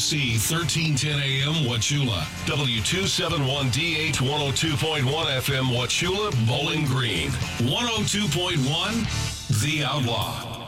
KXC 1310 AM Wauchula, W271DH 102.1 FM Wauchula, Bowling Green, 102.1 The Outlaw.